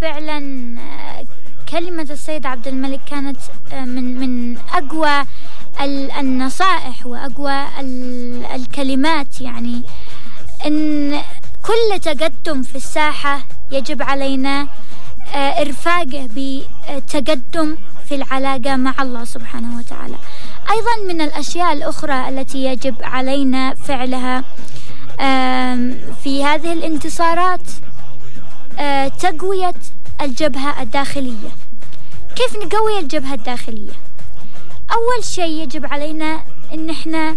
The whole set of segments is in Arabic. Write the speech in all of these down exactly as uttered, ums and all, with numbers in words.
فعلا كلمة السيد عبد الملك كانت من من أقوى النصائح وأقوى الكلمات، يعني إن كل تقدم في الساحة يجب علينا إرفاقه بتقدم في العلاقة مع الله سبحانه وتعالى. أيضا من الأشياء الأخرى التي يجب علينا فعلها في هذه الانتصارات تقوية الجبهة الداخلية. كيف نقوي الجبهة الداخلية؟ أول شيء يجب علينا إن إحنا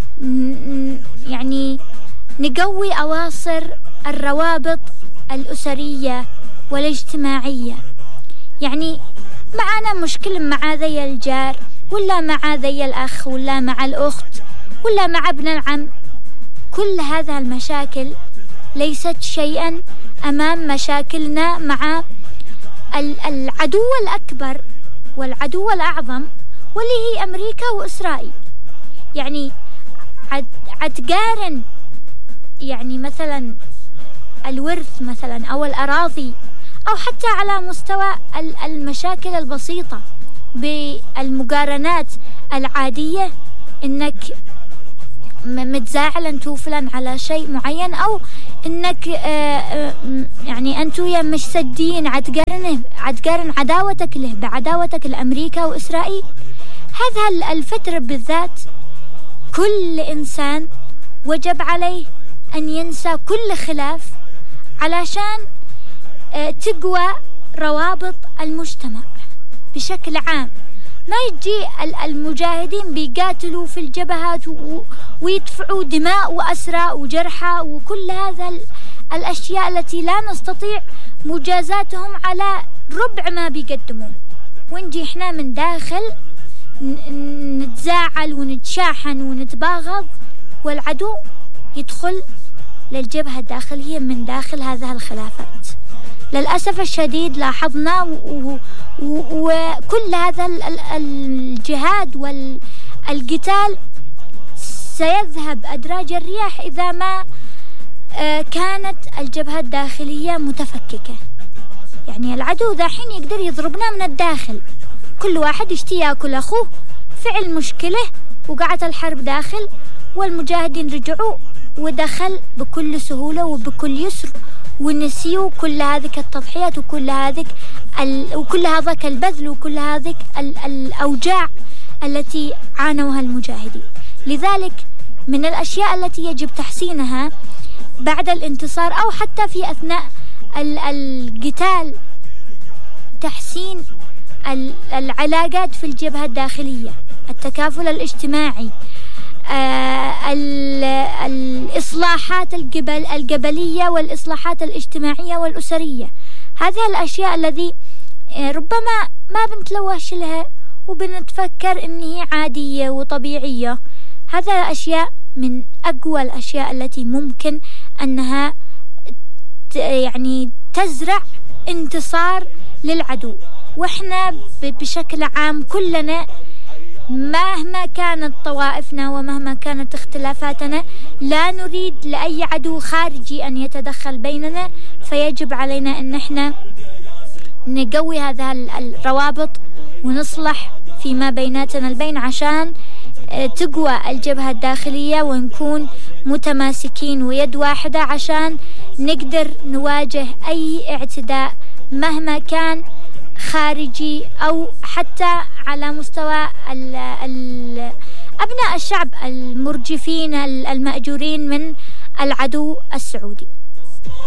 يعني نقوي أواصر الروابط الأسرية والاجتماعية. يعني معنا مشكلة مع ذي الجار، ولا مع ذي الأخ، ولا مع الأخت، ولا مع ابن العم، كل هذه المشاكل ليست شيئا أمام مشاكلنا مع العدو الأكبر والعدو الأعظم، واللي هي أمريكا وإسرائيل. يعني عتقارن يعني مثلا الورث مثلا أو الأراضي، أو حتى على مستوى المشاكل البسيطة بالمقارنات العادية، إنك متزاعل أنت وفلان على شيء معين، أو إنك يعني أنتو يا مش سدين، عتقارن عتقارن عداوتك له بعداوتك لأمريكا وإسرائيل. هذا الفترة بالذات كل إنسان وجب عليه أن ينسى كل خلاف علشان تقوى روابط المجتمع بشكل عام. ما يجي المجاهدين بيقاتلوا في الجبهات ويدفعوا دماء وأسرى وجرحى وكل هذا الأشياء التي لا نستطيع مجازاتهم على ربع ما بيقدموا، ونجي إحنا من داخل نتزاعل ونتشاحن ونتباغض، والعدو يدخل للجبهة الداخلية من داخل هذه الخلافات. للأسف الشديد لاحظنا وكل هذا الجهاد والقتال سيذهب أدراج الرياح إذا ما كانت الجبهة الداخلية متفككة. يعني العدو ذا حين يقدر يضربنا من الداخل، كل واحد يشتي ياكل أخوه، فعل مشكلة وقعت الحرب داخل، والمجاهدين رجعوا ودخل بكل سهولة وبكل يسر، ونسيوا كل هذه التضحيات وكل هذه ال... وكل هذاك البذل وكل هذه ال... الأوجاع التي عانوها المجاهدين. لذلك من الأشياء التي يجب تحسينها بعد الانتصار أو حتى في أثناء ال... القتال، تحسين ال... العلاقات في الجبهة الداخلية، التكافل الاجتماعي، آه الإصلاحات القبل القبلية والإصلاحات الاجتماعية والأسرية. هذه الأشياء الذي ربما ما بنتلوهش لها وبنتفكر إنها عادية وطبيعية، هذا أشياء من أقوى الأشياء التي ممكن أنها يعني تزرع انتصار للعدو. وإحنا بشكل عام كلنا مهما كانت طوائفنا ومهما كانت اختلافاتنا لا نريد لأي عدو خارجي أن يتدخل بيننا، فيجب علينا أن احنا نقوي هذه الروابط ونصلح فيما بيناتنا البين عشان تقوى الجبهة الداخلية ونكون متماسكين ويد واحدة عشان نقدر نواجه أي اعتداء مهما كان خارجي أو حتى على مستوى ال ال أبناء الشعب المرجفين المأجورين من العدو السعودي.